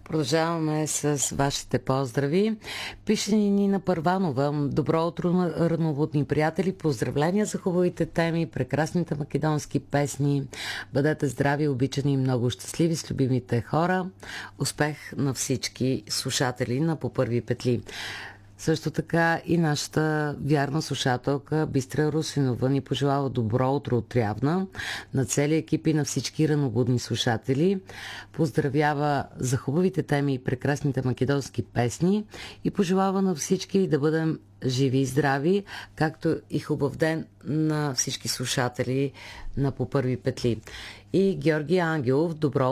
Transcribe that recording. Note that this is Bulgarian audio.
Продължаваме с вашите поздрави. Пише ни Нина Първанова. Добро утро, рановодни приятели. Поздравления за хубавите теми, прекрасните македонски песни. Бъдете здрави, обичани и много щастливи с любимите хора. Успех на всички слушатели на По първи петли. Също така и нашата вярна слушателка Бистра Русинова ни пожелава добро утро от Трявна на целия екип и на всички ранобудни слушатели. Поздравява за хубавите теми и прекрасните македонски песни и пожелава на всички да бъдем живи и здрави, както и хубав ден на всички слушатели на По първи петли. И Георги Ангелов, добро